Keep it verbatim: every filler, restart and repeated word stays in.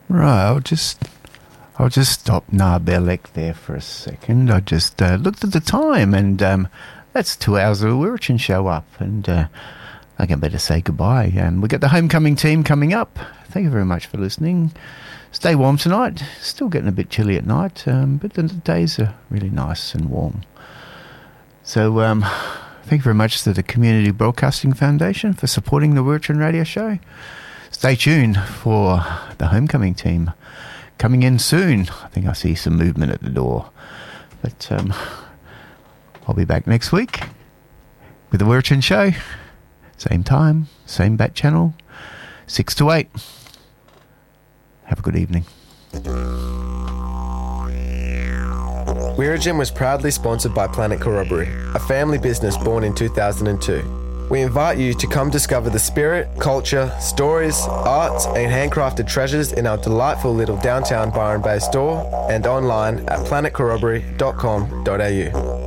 Right, I'll just I'll just stop Narbelek there for a second. I just uh, looked at the time, and um, that's two hours of the Wirrachin show up, and uh, I can better say goodbye. Um, we've got the homecoming team coming up. Thank you very much for listening. Stay warm tonight. Still getting a bit chilly at night, um, but the days are really nice and warm. So um, thank you very much to the Community Broadcasting Foundation for supporting the Wirrachin Radio Show. Stay tuned for the homecoming team coming in soon. I think I see some movement at the door. But um, I'll be back next week with the Wirrachin Show. Same time, same bat channel, six to eight. Have a good evening. Wirrachin was proudly sponsored by Planet Corroboree, a family business born in two thousand two. We invite you to come discover the spirit, culture, stories, arts and handcrafted treasures in our delightful little downtown Byron Bay store and online at planet corroboree dot com dot a u.